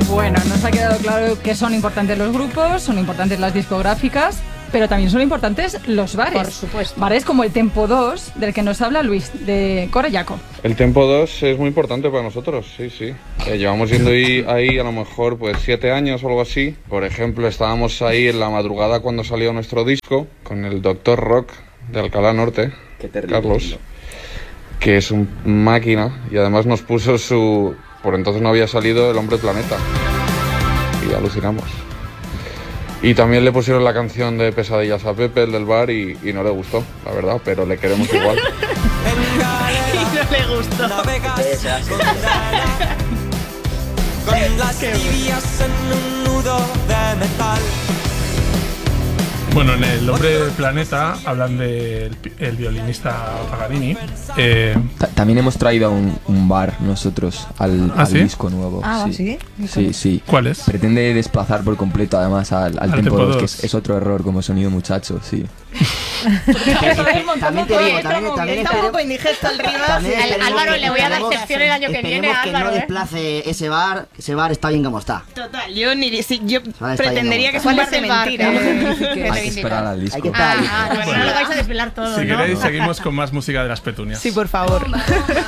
Bueno, nos ha quedado claro que son importantes los grupos, son importantes las discográficas, pero también son importantes los bares. Por supuesto. Bares como el Tempo 2, del que nos habla Luis, de Corellaco. El Tempo 2 es muy importante para nosotros, sí. Llevamos yendo ahí a lo mejor pues 7 años o algo así. Por ejemplo, estábamos ahí en la madrugada cuando salió nuestro disco con el Doctor Rock de Alcalá Norte, Carlos, que es un máquina, y además nos puso por entonces no había salido El Hombre Planeta y alucinamos. Y también le pusieron la canción de Pesadillas a Pepe, el del bar, y no le gustó, la verdad, pero le queremos igual. Y no le gustó. Con las tibias en un nudo de metal. Bueno, en El Hombre del Planeta hablan del violinista Paganini. También hemos traído a un bar nosotros al ¿Sí? disco nuevo. ¿Sí? Sí. ¿Cuál es? Pretende desplazar por completo además al Tempo 2, que es otro error como sonido muchacho, sí. También te digo, también Está un poco indigesto el Rivas. Álvaro, le voy a dar sección el año que viene a que Álvaro. no desplace ese bar está bien como está. Total, yo Vale, pretendería que es un bar de mentira. Hay que esperar al disco. Hay que estar al disco. Bueno, no lo vais a desvelar todo, Si ¿no? queréis, seguimos con más música de Las Petunias. Sí, por favor.